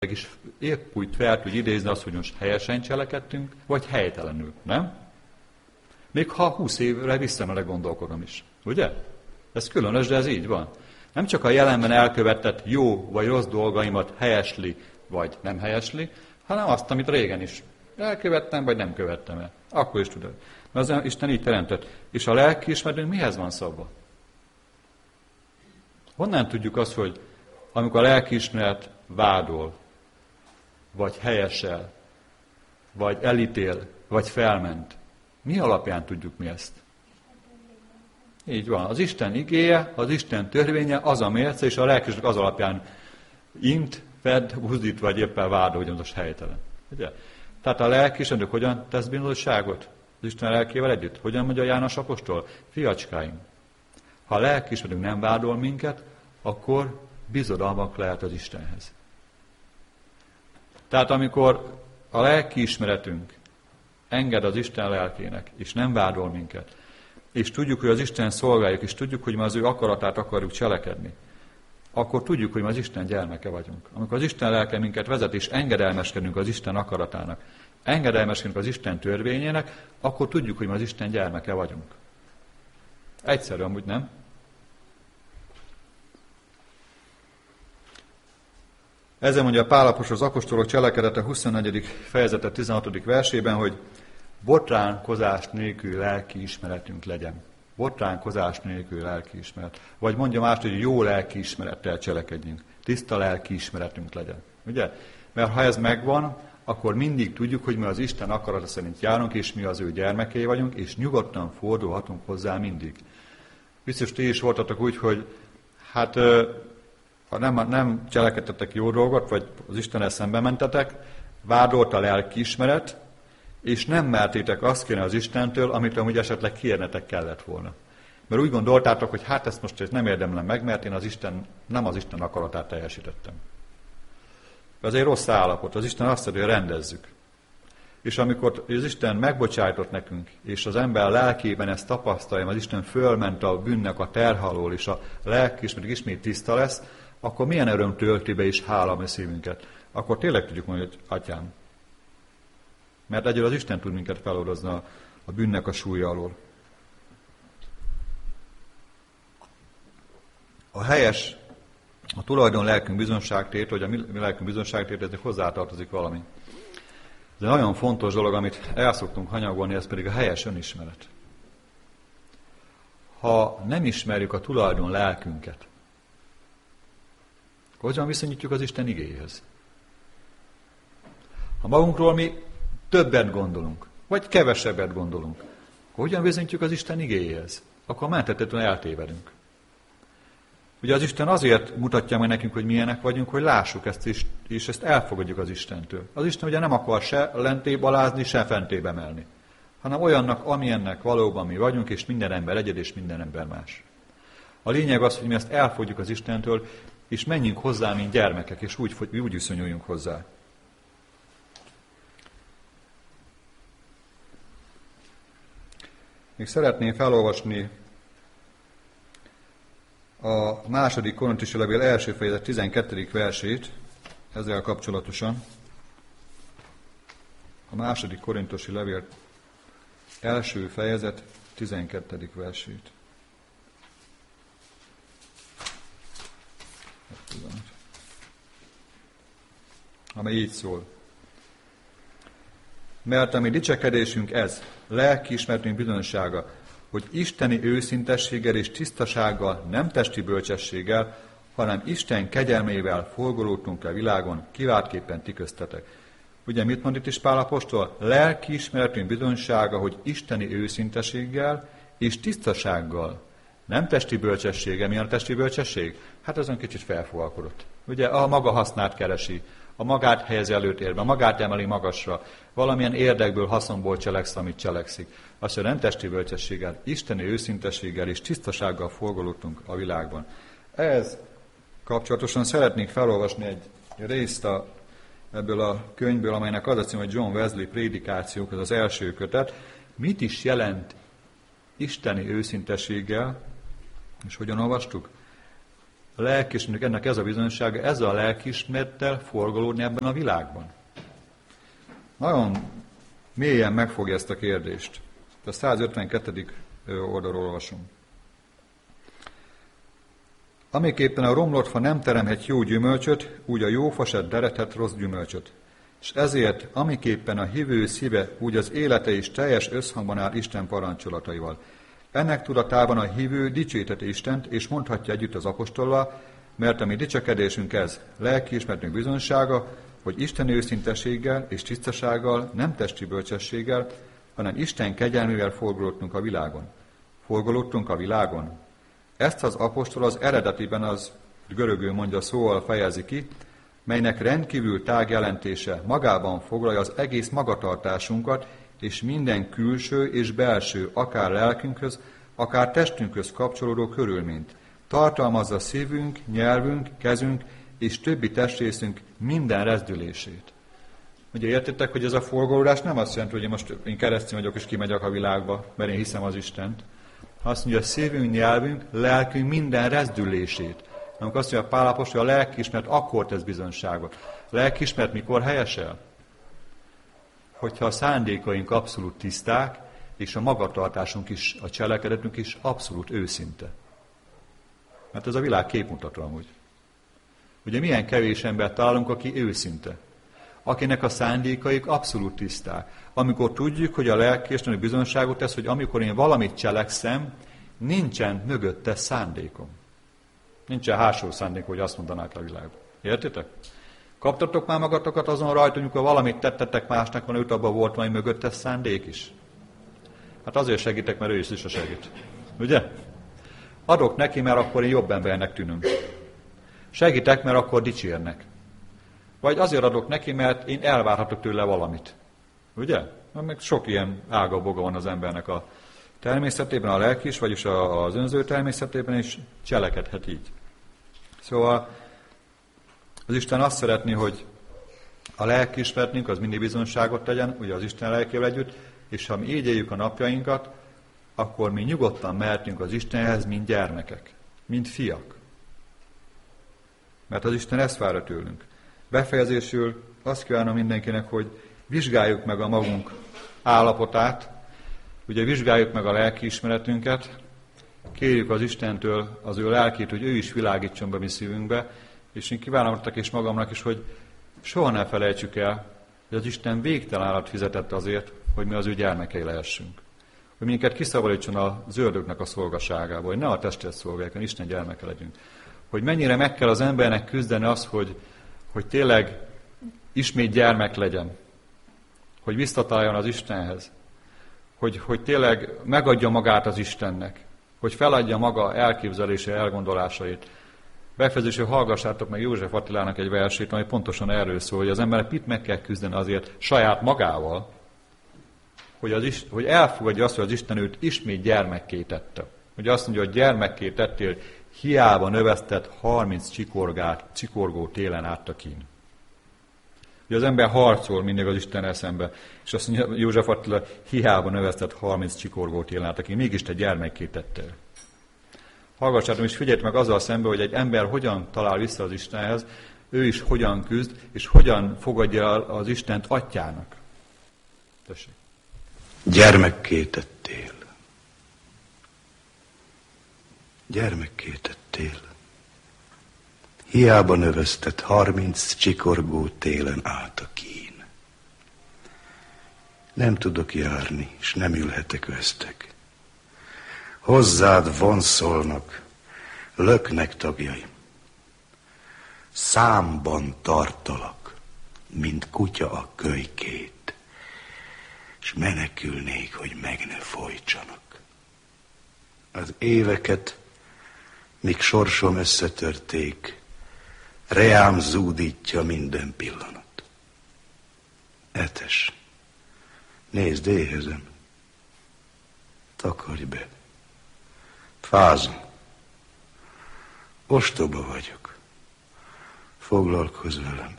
is épp úgy fel tud idézni azt, hogy most helyesen cselekedtünk, vagy helytelenül, nem? Még ha 20 évre visszamele gondolkodom is, ugye? Ez különös, de ez így van. Nem csak a jelenben elkövetett jó vagy rossz dolgaimat helyesli, vagy nem helyesli, hanem azt, amit régen is elkövettem, vagy nem követtem el. Akkor is tudod. Mert az Isten így teremtett. És a lelkiismeretünk mihez van szabva? Honnan tudjuk azt, hogy amikor a lelkiismeret vádol, vagy helyesel, vagy elítél, vagy felment, mi alapján tudjuk mi ezt? Így van. Az Isten igéje, az Isten törvénye, az a mérce, és a lelkiismeret az alapján int, fed, buzdít, vagy éppen vádol, hogy most helytelen. Ugye? Tehát a lelkiismeretünk hogyan tesz bizonyosságot? Az Isten lelkével együtt. Hogyan mondja János apostol? Fiacskáim, ha a lelkiismeretünk nem vádol minket, akkor bizodalmak lehet az Istenhez. Tehát amikor a lelkiismeretünk enged az Isten lelkének, és nem vádol minket, és tudjuk, hogy az Isten szolgáljuk, és tudjuk, hogy mi az ő akaratát akarjuk cselekedni, akkor tudjuk, hogy mi az Isten gyermeke vagyunk. Amikor az Isten lelke minket vezet, és engedelmeskedünk az Isten akaratának, engedelmeskedünk az Isten törvényének, akkor tudjuk, hogy mi az Isten gyermeke vagyunk. Egyszerű amúgy, nem? Ezzel mondja Pál apostol az apostolok cselekedete 24. fejezete 16. versében, hogy botránkozás nélkül lelkiismeretünk legyen. Botránkozás nélkül lelkiismeret. Vagy mondja más, hogy jó lelkiismerettel cselekedjünk. Tiszta lelkiismeretünk legyen. Ugye? Mert ha ez megvan, akkor mindig tudjuk, hogy mi az Isten akarata szerint járunk, és mi az ő gyermekei vagyunk, és nyugodtan fordulhatunk hozzá mindig. Biztos ti is voltatok úgy, hogy hát ha nem cselekedtetek jó dolgot, vagy az Istennel szembe mentetek, vádolt a lelkiismeret, és nem mertétek azt kérni az Istentől, amit amúgy esetleg kérnetek kellett volna. Mert úgy gondoltátok, hogy hát ezt most nem érdemlem meg, mert én nem az Isten akaratát teljesítettem. Ez egy rossz állapot. Az Isten azt mondja, hogy rendezzük. És amikor az Isten megbocsájtott nekünk, és az ember lelkében ezt tapasztalja, az Isten fölment a bűnnek a terhe alól, és a lelkiismeret ismét tiszta lesz, akkor milyen öröm tölti be és hála a szívünket. Akkor tényleg tudjuk mondani, hogy Atyám. Mert egyről az Isten tud minket feloldozni a bűnnek a súlya alól. A helyes, a tulajdon lelkünk bizonságtét, hogy a mi lelkünk bizonságtét, eznek hozzátartozik valami. Ez egy nagyon fontos dolog, amit el szoktunk hanyagolni, ez pedig a helyes önismeret. Ha nem ismerjük a tulajdon lelkünket, akkor hogyan viszonyítjuk az Isten igéjéhez? Ha magunkról mi többet gondolunk, vagy kevesebbet gondolunk, akkor hogyan viszonyítjuk az Isten igéjéhez? Akkor menthetetlenül eltévedünk. Ugye az Isten azért mutatja meg nekünk, hogy milyenek vagyunk, hogy lássuk ezt is, és ezt elfogadjuk az Istentől. Az Isten ugye nem akar se lentébb alázni, se fentébb emelni, hanem olyannak, amilyennek valóban mi vagyunk, és minden ember egyed, és minden ember más. A lényeg az, hogy mi ezt elfogadjuk az Istentől, és menjünk hozzá, mint gyermekek, és úgy viszonyuljunk hozzá. Még szeretném felolvasni a második korintusi levél első fejezet 12. versét, ezzel kapcsolatosan. A második korintusi levél első fejezet 12. versét. Amely így szól. Mert a mi dicsekedésünk ez, lelkiismeretünk bizonyossága, hogy isteni őszintességgel és tisztasággal, nem testi bölcsességgel, hanem Isten kegyelmével forgolódtunk a világon, kiváltképpen ti köztetek. Ugye mit mond itt is Pál apostol? Lelkiismeretünk bizonyossága, hogy isteni őszintességgel és tisztasággal, nem testi bölcsessége. Milyen a testi bölcsesség? Hát azon kicsit felfogalkodott. Ugye a maga hasznát keresi, a magát helyezi előtérbe, a magát emeli magasra, valamilyen érdekből, haszonból cselekszik, amit cselekszik. Azt mondja, nem testi bölcsességgel, isteni őszintességgel és tisztasággal forgolódtunk a világban. Ehhez kapcsolatosan szeretnék felolvasni egy részt ebből a könyvből, amelynek az a cím, hogy John Wesley prédikációk, ez az első kötet. Mit is jelent isteni őszintességgel, és hogyan olvastuk? a lelkiismeretnek ennek ez a bizonyossága, ezzel a lelkiismerettel forgolódni ebben a világban? Nagyon mélyen megfogja ezt a kérdést. A 152. oldalról olvasom. Amiképpen a romlott fa nem teremhet jó gyümölcsöt, úgy a jó fa se deredhet rossz gyümölcsöt. És ezért, amiképpen a hívő szíve, úgy az élete is teljes összhangban áll Isten parancsolataival. Ennek tudatában a hívő dicsőíteti Istent, és mondhatja együtt az apostollal, mert a mi dicsekedésünk ez, lelkiismeretünk bizonysága, hogy Isten őszintességgel és tisztasággal, nem testi bölcsességgel, hanem Isten kegyelmével forgolódtunk a világon. Forgolódtunk a világon. Ezt az apostol az eredetiben az görögül mondja szóval fejezi ki, melynek rendkívül tág jelentése magában foglalja az egész magatartásunkat, és minden külső és belső, akár lelkünkhöz, akár testünkhöz kapcsolódó körülményt. Tartalmazza szívünk, nyelvünk, kezünk és többi testrészünk minden rezdülését. Ugye értitek, hogy ez a forgolódás nem azt jelenti, hogy én keresztény vagyok és kimegyek a világba, mert én hiszem az Istent. Azt mondja, a szívünk, nyelvünk, lelkünk minden rezdülését. Amikor azt mondja Pál apostol, hogy a lelkiismeret akkor tesz bizonyságot. A lelkiismeret mikor helyesel? Hogyha a szándékaink abszolút tiszták, és a magatartásunk is, a cselekedetünk is abszolút őszinte. Mert ez a világ képmutató amúgy. Ugye milyen kevés embert találunk, aki őszinte. Akinek a szándékaik abszolút tiszták. Amikor tudjuk, hogy a lelkiismeret bizonyságot tesz, hogy amikor én valamit cselekszem, nincsen mögötte szándékom. Nincsen hátsó szándék, hogy azt mondanák a világban. Értitek? Kaptatok már magatokat azon rajta, amikor valamit tettetek másnak, van őt abban volt majd mögötte szándék is? Hát azért segítek, mert ő is a segít. Ugye? Adok neki, mert akkor én jobb embernek tűnöm. Segítek, mert akkor dicsérnek. Vagy azért adok neki, mert én elvárhatok tőle valamit. Ugye? Meg sok ilyen ága-boga van az embernek a természetében, a lelki is, vagyis az önző természetében is cselekedhet így. Szóval az Isten azt szeretné, hogy a lelkiismeretünk az mindig bizonyságot tegyen, ugye az Isten lelkével együtt, és ha mi így éljük a napjainkat, akkor mi nyugodtan mehetünk az Istenhez, mint gyermekek, mint fiak. Mert az Isten ezt várja tőlünk. Befejezésül azt kívánom mindenkinek, hogy vizsgáljuk meg a magunk állapotát, ugye vizsgáljuk meg a lelkiismeretünket, kérjük az Istentől az ő lelkét, hogy ő is világítson be mi szívünkbe, és én kívánom és magamnak is, hogy soha ne felejtsük el, hogy az Isten végtelen árat fizetett azért, hogy mi az ő gyermekei lehessünk. Hogy minket kiszabadítson az ördögnek a szolgaságába, hogy ne a testet szolgáljuk, hanem Isten gyermeke legyünk. Hogy mennyire meg kell az embernek küzdeni az, hogy tényleg ismét gyermek legyen. Hogy visszataláljon az Istenhez. Hogy tényleg megadja magát az Istennek. Hogy feladja maga elképzelése, elgondolásait. Befejezésül hallgassátok meg József Attilának egy versét, amely pontosan erről szól, hogy az embernek mit meg kell küzdeni azért saját magával, hogy elfogadja azt, hogy az Isten őt ismét gyermekké tette. Hogy azt mondja, hogy gyermekké tettél, hiába növesztett 30 csikorgó télen át a kín. Ugye az ember harcol mindig az Isten eszembe, és azt mondja József Attila, hiába növesztett 30 csikorgó télen át a kín, mégis te gyermekké tettél. Hallgassátok, és figyeljt meg azzal szembe, hogy egy ember hogyan talál vissza az Istenhez, ő is hogyan küzd, és hogyan fogadja az Istent atyának. Tessék. Gyermekké tettél. Gyermekké tettél. Hiába növesztett 30 csikorgó télen át a kín. Nem tudok járni, és nem ülhetek vesztek. Hozzád vonszolnak, löknek tagjaim. Számban tartalak, mint kutya a kölykét, és menekülnék, hogy meg ne folytsanak. Az éveket, míg sorsom összetörték, reám zúdítja minden pillanat. Etes, nézd, éhezem, takarj be. Fázom. Ostoba vagyok. Foglalkozz velem.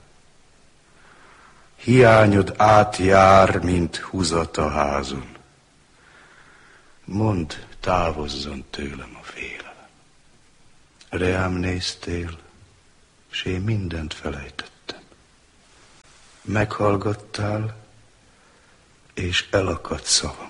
Hiányod átjár, mint húzat a házon. Mondd, távozzon tőlem a félelem. Reám néztél, s én mindent felejtettem. Meghallgattál, és elakadt szavam.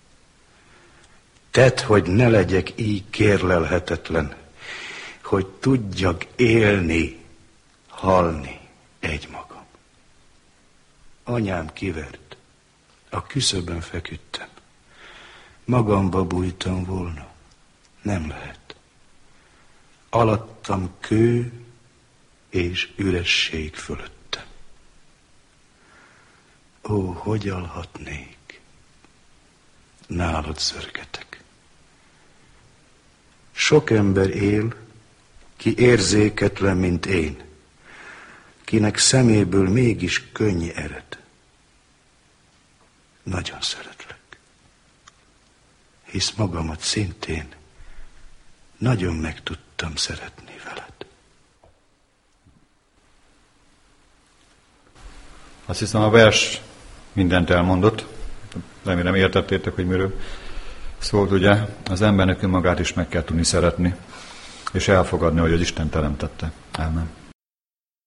Tedd, hogy ne legyek így kérlelhetetlen, hogy tudjak élni, halni egymagam. Anyám kivert, a küszöbön feküdtem. Magamba bújtam volna, nem lehet. Alattam kő és üresség fölöttem. Ó, hogy alhatnék? Nálad zörgetek. Sok ember él, ki érzéketlen, mint én, kinek szeméből mégis könny ered. Nagyon szeretlek, hisz magamat szintén nagyon meg tudtam szeretni veled. Azt hiszem, a vers mindent elmondott. Remélem értettétek, hogy miről szólt, ugye? Az embernek önmagát is meg kell tudni szeretni, és elfogadni, hogy az Isten teremtette. Amen.